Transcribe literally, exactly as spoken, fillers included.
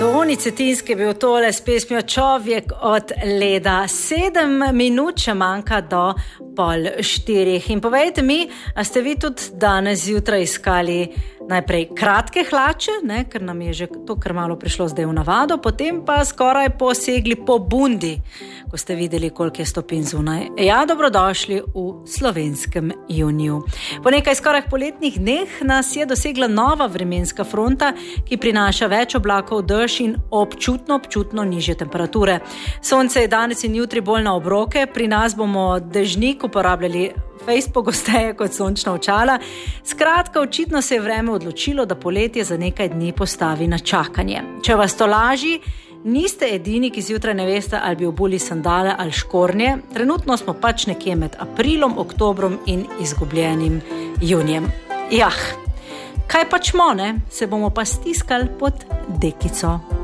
Toni Cetinski je bil tole s pesmijo Čovjek od leda. Sedem minut še manjka do pol štirih. In povejte mi, a ste vi tudi danes zjutraj iskali najprej kratke hlače, ne, ker nam je že to kar malo prišlo zdaj v navado, potem pa skoraj posegli po bundi, ko ste videli, koliko je stopinj zunaj. Ja, dobrodošli v slovenskem juniju. Po nekaj skoraj poletnih dneh nas je dosegla nova vremenska fronta, ki prinaša več oblakov, dež in občutno, občutno nižje temperature. Sonce je danes in jutri bolj na obroke, pri nas bomo dežnik uporabljali fejst pogosteje kot sončna očala. Skratka, očitno se je vreme odločilo, da poletje za nekaj dni postavi na čakanje. Če vas to laži, niste edini, ki zjutraj ne veste, ali bi obuli sandale ali škornje. Trenutno smo pač nekje med aprilom, oktobrom in izgubljenim junijem. Jah, kaj pač mo, ne? Se bomo pa stiskali pod dekico.